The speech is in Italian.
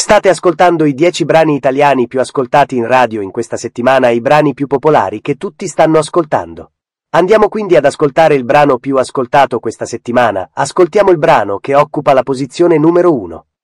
State ascoltando i 10 brani italiani più ascoltati in radio in questa settimana e i brani più popolari che tutti stanno ascoltando. Andiamo quindi ad ascoltare il brano più ascoltato questa settimana. Ascoltiamo il brano che occupa la posizione numero 1.